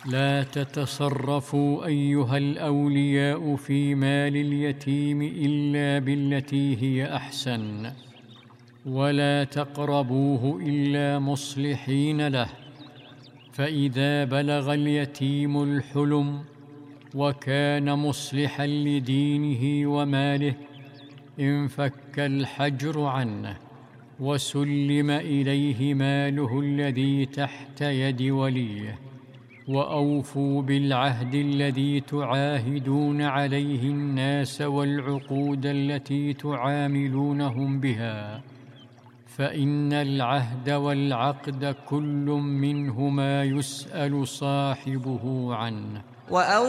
لا تتصرفوا أيها الأولياء في مال اليتيم إلا بالتي هي أحسن، ولا تقربوه إلا مصلحين له، فإذا بلغ اليتيم الحلم وكان مصلحا لدينه وماله انفك الحجر عنه وسلم إليه ماله الذي تحت يد وليه. وأوفوا بالعهد الذي تعاهدون عليه الناس والعقود التي تعاملونهم بها، فإن العهد والعقد كل منهما يسأل صاحبه عنه.